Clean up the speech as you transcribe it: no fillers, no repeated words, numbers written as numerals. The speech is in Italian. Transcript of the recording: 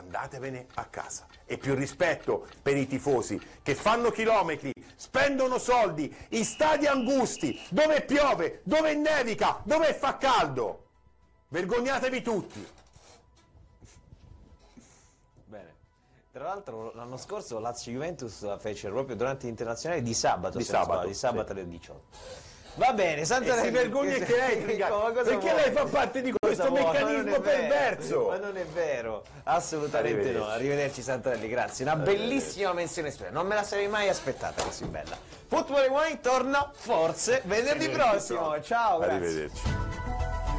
andatevene a casa. E più rispetto per i tifosi che fanno chilometri, spendono soldi in stadi angusti, dove piove, dove nevica, dove fa caldo. Vergognatevi tutti. Bene. Tra l'altro l'anno scorso Lazio-Juventus la fece proprio durante l'internazionale di sabato, Di se non sabato, sbaglio, di sabato sì. alle 18. Va bene, E Santarelli, si vergogna che lei, perché lei fa parte di questo meccanismo perverso. Ma non è vero, assolutamente no. Arrivederci Santarelli, grazie. Una bellissima menzione speciale, non me la sarei mai aspettata così bella. Football Rewind torna forse venerdì prossimo. Ciao, grazie. Arrivederci.